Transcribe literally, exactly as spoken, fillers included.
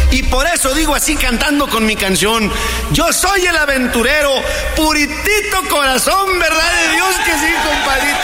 y por eso digo así cantando con mi canción: yo soy el aventurero, puritito corazón, ¿verdad de Dios que sí, compadrito?